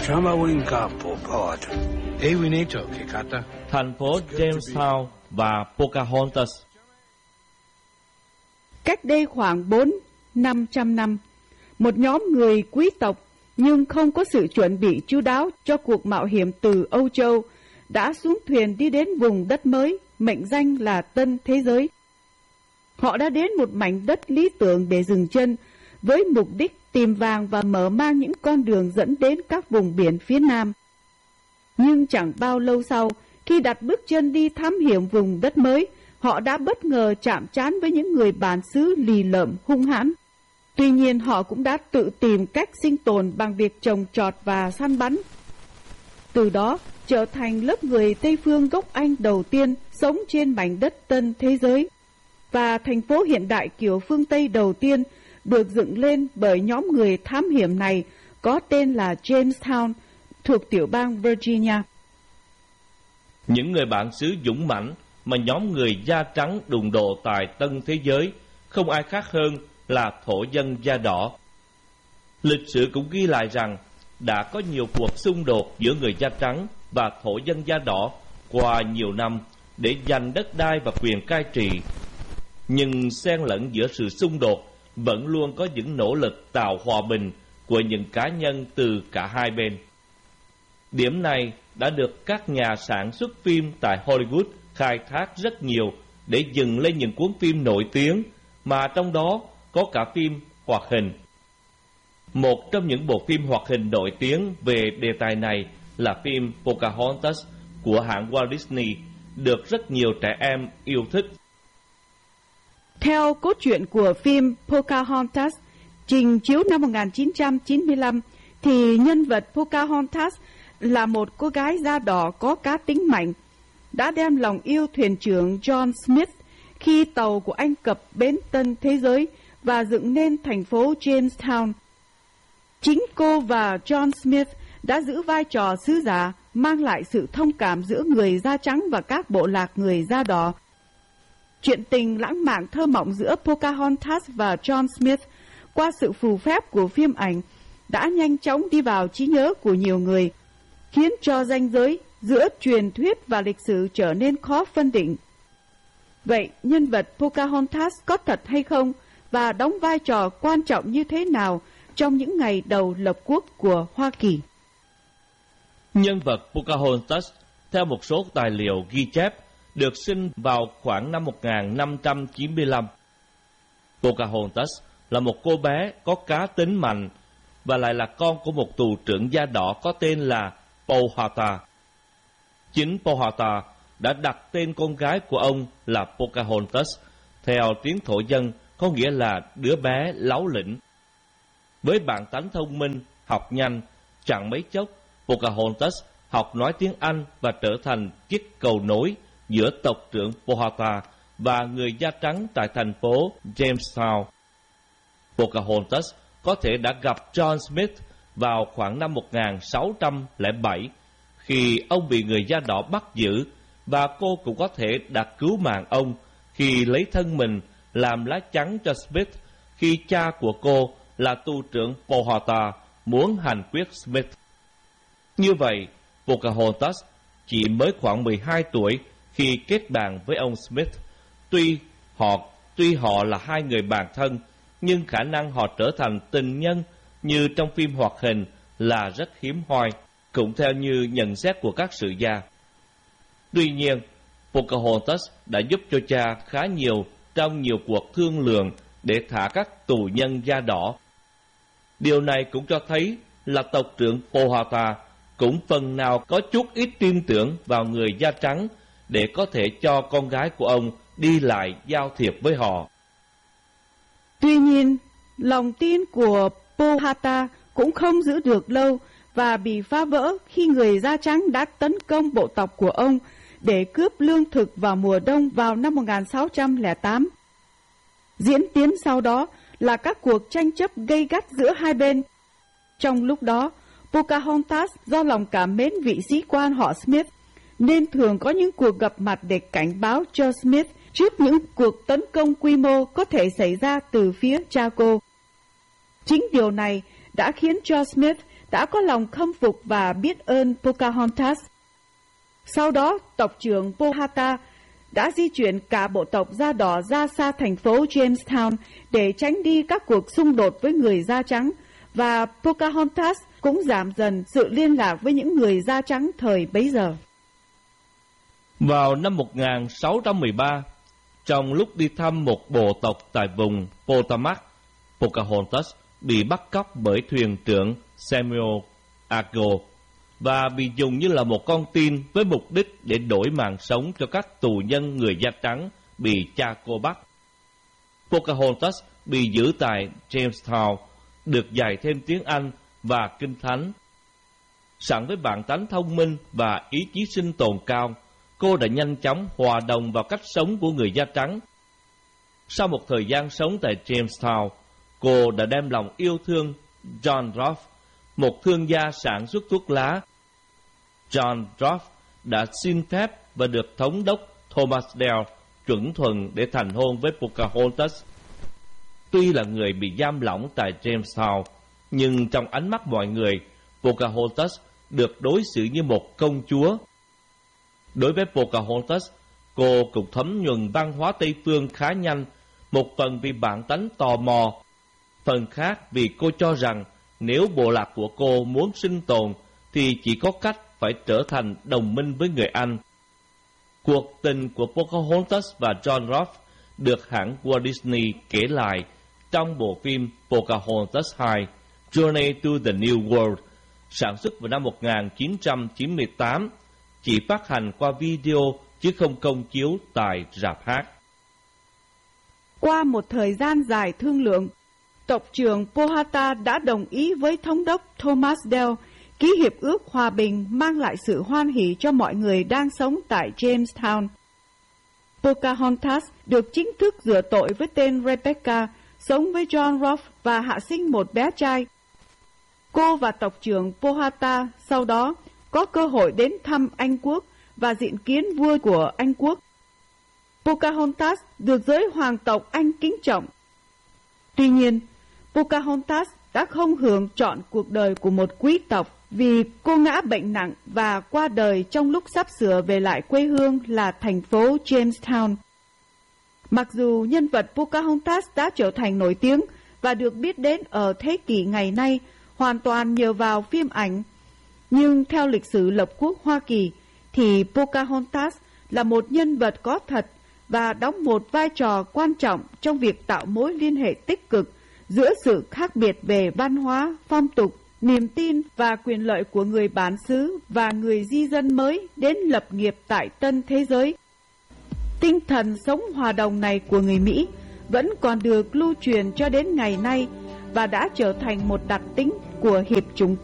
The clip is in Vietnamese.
Thành phố Jamestown và Pocahontas. Cách đây khoảng 400-500 năm, một nhóm người quý tộc nhưng không có sự chuẩn bị chu đáo cho cuộc mạo hiểm từ Âu Châu đã xuống thuyền đi đến vùng đất mới, mệnh danh là Tân Thế Giới. Họ đã đến một mảnh đất lý tưởng để dừng chân, với mục đích tìm vàng và mở mang những con đường dẫn đến các vùng biển phía Nam. Nhưng chẳng bao lâu sau, khi đặt bước chân đi thám hiểm vùng đất mới, họ đã bất ngờ chạm trán với những người bản xứ lì lợm hung hãn. Tuy nhiên họ cũng đã tự tìm cách sinh tồn bằng việc trồng trọt và săn bắn. Từ đó trở thành lớp người Tây phương gốc Anh đầu tiên sống trên mảnh đất Tân Thế Giới. Và thành phố hiện đại kiểu phương Tây đầu tiên được dựng lên bởi nhóm người thám hiểm này có tên là Jamestown, thuộc tiểu bang Virginia. Những người bản xứ dũng mãnh mà nhóm người da trắng đụng độ tại Tân Thế Giới không ai khác hơn là thổ dân da đỏ. Lịch sử cũng ghi lại rằng đã có nhiều cuộc xung đột giữa người da trắng và thổ dân da đỏ qua nhiều năm để giành đất đai và quyền cai trị. Nhưng xen lẫn giữa sự xung đột vẫn luôn có những nỗ lực tạo hòa bình của những cá nhân từ cả hai bên. Điểm này đã được các nhà sản xuất phim tại Hollywood khai thác rất nhiều để dựng lên những cuốn phim nổi tiếng, mà trong đó có cả phim hoạt hình. Một trong những bộ phim hoạt hình nổi tiếng về đề tài này là phim Pocahontas của hãng Walt Disney, được rất nhiều trẻ em yêu thích. Theo cốt truyện của phim Pocahontas, trình chiếu năm 1995, thì nhân vật Pocahontas là một cô gái da đỏ có cá tính mạnh, đã đem lòng yêu thuyền trưởng John Smith khi tàu của anh cập bến Tân Thế Giới và dựng nên thành phố Jamestown. Chính cô và John Smith đã giữ vai trò sứ giả, mang lại sự thông cảm giữa người da trắng và các bộ lạc người da đỏ. Chuyện tình lãng mạn thơ mộng giữa Pocahontas và John Smith qua sự phù phép của phim ảnh đã nhanh chóng đi vào trí nhớ của nhiều người, khiến cho ranh giới giữa truyền thuyết và lịch sử trở nên khó phân định. Vậy nhân vật Pocahontas có thật hay không và đóng vai trò quan trọng như thế nào trong những ngày đầu lập quốc của Hoa Kỳ? Nhân vật Pocahontas, theo một số tài liệu ghi chép, được sinh vào khoảng năm 1595. Pocahontas là một cô bé có cá tính mạnh và lại là con của một tù trưởng da đỏ có tên là Powhatan. Chính Powhatan đã đặt tên con gái của ông là Pocahontas, theo tiếng thổ dân có nghĩa là đứa bé láu lĩnh. Với bản tánh thông minh, học nhanh, chẳng mấy chốc Pocahontas học nói tiếng Anh và trở thành chiếc cầu nối giữa tộc trưởng Powhatan và người da trắng tại thành phố Jamestown. Pocahontas có thể đã gặp John Smith vào khoảng năm 1607 khi ông bị người da đỏ bắt giữ, và cô cũng có thể đã cứu mạng ông khi lấy thân mình làm lá chắn cho Smith khi cha của cô là tù trưởng Powhatan muốn hành quyết Smith. Như vậy, Pocahontas chỉ mới khoảng 12 tuổi khi kết bạn với ông Smith. Tuy họ là hai người bạn thân, nhưng khả năng họ trở thành tình nhân như trong phim hoạt hình là rất hiếm hoi, cũng theo như nhận xét của các sử gia. Tuy nhiên, Pocahontas đã giúp cho cha khá nhiều trong nhiều cuộc thương lượng để thả các tù nhân da đỏ. Điều này cũng cho thấy là tộc trưởng Powhatan cũng phần nào có chút ít tin tưởng vào người da trắng để có thể cho con gái của ông đi lại giao thiệp với họ. Tuy nhiên, lòng tin của Powhatan cũng không giữ được lâu và bị phá vỡ khi người da trắng đã tấn công bộ tộc của ông để cướp lương thực vào mùa đông vào năm 1608. Diễn tiến sau đó là các cuộc tranh chấp gay gắt giữa hai bên. Trong lúc đó, Pocahontas do lòng cảm mến vị sĩ quan họ Smith nên thường có những cuộc gặp mặt để cảnh báo cho Smith trước những cuộc tấn công quy mô có thể xảy ra từ phía cha cô. Chính điều này đã khiến cho Smith đã có lòng khâm phục và biết ơn Pocahontas. Sau đó, tộc trưởng Powhatan đã di chuyển cả bộ tộc da đỏ ra xa thành phố Jamestown để tránh đi các cuộc xung đột với người da trắng, và Pocahontas cũng giảm dần sự liên lạc với những người da trắng thời bấy giờ. Vào năm 1613, trong lúc đi thăm một bộ tộc tại vùng Potomac, Pocahontas bị bắt cóc bởi thuyền trưởng Samuel Argo và bị dùng như là một con tin với mục đích để đổi mạng sống cho các tù nhân người da trắng bị cha cô bắt. Pocahontas bị giữ tại Jamestown, được dạy thêm tiếng Anh và Kinh Thánh. Sẵn với bản tánh thông minh và ý chí sinh tồn cao, cô đã nhanh chóng hòa đồng vào cách sống của người da trắng. Sau một thời gian sống tại Jamestown, cô đã đem lòng yêu thương John Rolfe, một thương gia sản xuất thuốc lá. John Rolfe đã xin phép và được thống đốc Thomas Dale chuẩn thuận để thành hôn với Pocahontas. Tuy là người bị giam lỏng tại Jamestown, nhưng trong ánh mắt mọi người, Pocahontas được đối xử như một công chúa. Đối với Pocahontas, cô cũng thấm nhuần văn hóa Tây Phương khá nhanh, một phần vì bản tánh tò mò, phần khác vì cô cho rằng nếu bộ lạc của cô muốn sinh tồn thì chỉ có cách phải trở thành đồng minh với người Anh. Cuộc tình của Pocahontas và John Rolfe được hãng Walt Disney kể lại trong bộ phim Pocahontas 2, Journey to the New World, sản xuất vào năm 1998, chỉ phát hành qua video chứ không công chiếu tại rạp hát. Qua một thời gian dài thương lượng, tộc trưởng Powhatan đã đồng ý với thống đốc Thomas Dale ký hiệp ước hòa bình mang lại sự hoan hỷ cho mọi người đang sống tại Jamestown. Pocahontas được chính thức rửa tội với tên Rebecca, sống với John Rolfe và hạ sinh một bé trai. Cô và tộc trưởng Powhatan sau đó có cơ hội đến thăm Anh quốc và diện kiến vua của Anh quốc. Pocahontas được giới hoàng tộc Anh kính trọng. Tuy nhiên, Pocahontas đã không hưởng trọn cuộc đời của một quý tộc vì cô ngã bệnh nặng và qua đời trong lúc sắp sửa về lại quê hương là thành phố Jamestown. Mặc dù nhân vật Pocahontas đã trở thành nổi tiếng và được biết đến ở thế kỷ ngày nay hoàn toàn nhờ vào phim ảnh, nhưng theo lịch sử lập quốc Hoa Kỳ thì Pocahontas là một nhân vật có thật và đóng một vai trò quan trọng trong việc tạo mối liên hệ tích cực giữa sự khác biệt về văn hóa, phong tục, niềm tin và quyền lợi của người bản xứ và người di dân mới đến lập nghiệp tại tân thế giới. Tinh thần sống hòa đồng này của người Mỹ vẫn còn được lưu truyền cho đến ngày nay và đã trở thành một đặc tính của hiệp chủng